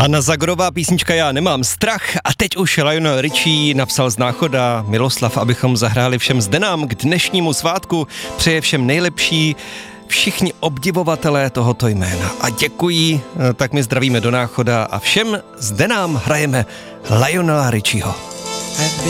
Hanna Zagorová, písnička Já nemám strach, a teď už Lionel Richie napsal z Náchoda Miloslav, abychom zahráli všem zdenám k dnešnímu svátku. Přeje všem nejlepší, všichni obdivovatelé tohoto jména. A děkují, tak my zdravíme do Náchoda a všem zdenám hrajeme Lionela Richieho.